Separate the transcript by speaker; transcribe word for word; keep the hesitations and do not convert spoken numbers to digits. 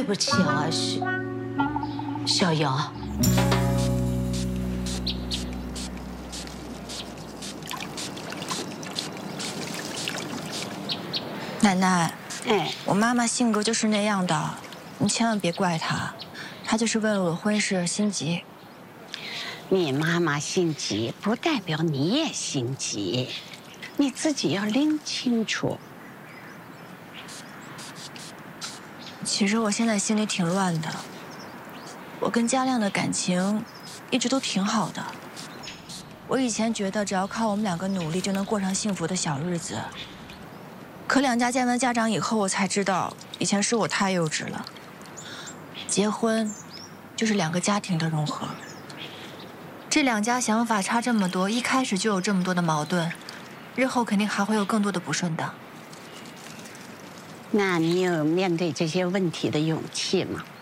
Speaker 1: 对不起啊，小小瑶。
Speaker 2: 奶奶，
Speaker 3: 哎，
Speaker 2: 我妈妈性格就是那样的，你千万别怪她，她就是为了我的婚事心急。
Speaker 3: 你妈妈心急，不代表你也心急，你自己要拎清楚。
Speaker 2: 其实我现在心里挺乱的，我跟嘉亮的感情一直都挺好的。我以前觉得只要靠我们两个努力就能过上幸福的小日子，可两家见完家长以后，我才知道以前是我太幼稚了。结婚就是两个家庭的融合，这两家想法差这么多，一开始就有这么多的矛盾，日后肯定还会有更多的不顺当。
Speaker 3: 那你有面对这些问题的勇气吗？